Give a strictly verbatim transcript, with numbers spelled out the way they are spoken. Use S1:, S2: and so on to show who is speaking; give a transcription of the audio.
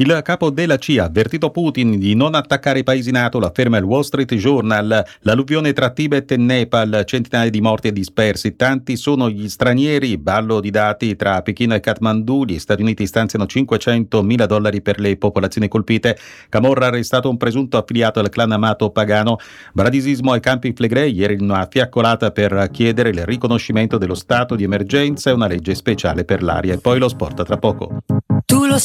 S1: Il capo della C I A ha avvertito Putin di non attaccare i paesi NATO, lo afferma il Wall Street Journal. L'alluvione tra Tibet e Nepal, centinaia di morti e dispersi, tanti sono gli stranieri, ballo di dati tra Pechino e Kathmandu, gli Stati Uniti stanziano cinquecentomila dollari per le popolazioni colpite, Camorra ha arrestato un presunto affiliato al clan amato pagano, bradisismo ai Campi Flegrei, ieri una fiaccolata per chiedere il riconoscimento dello stato di emergenza e una legge speciale per l'aria. E poi lo sport tra poco.